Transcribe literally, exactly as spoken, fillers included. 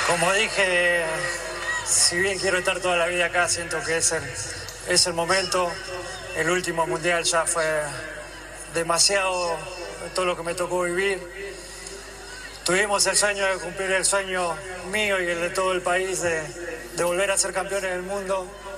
Como dije, si bien quiero estar toda la vida acá, siento que es el, es el momento. El último mundial ya fue demasiado todo lo que me tocó vivir. Tuvimos el sueño de cumplir el sueño mío y el de todo el país de, de volver a ser campeones del mundo.